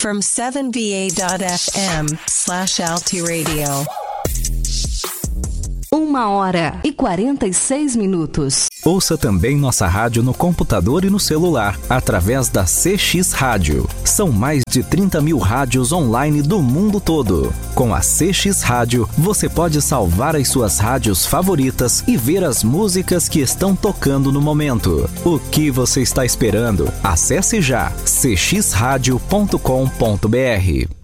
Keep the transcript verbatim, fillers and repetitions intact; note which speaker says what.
Speaker 1: from seven v a dot f m slash Alti Radio.
Speaker 2: Uma hora e quarenta e seis minutos.
Speaker 3: Ouça também nossa rádio no computador e no celular, através da C X Rádio. São mais de trinta mil rádios online do mundo todo. Com a C X Rádio, você pode salvar as suas rádios favoritas e ver as músicas que estão tocando no momento. O que você está esperando? Acesse já c x radio ponto com ponto b r.